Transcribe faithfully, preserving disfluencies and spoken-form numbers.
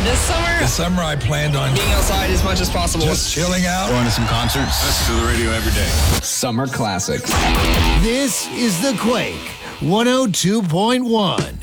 This summer, This summer I planned on being outside as much as possible. just chilling out. Going to some concerts. Listen to the radio every day. Summer classics. This is The Quake one oh two point one.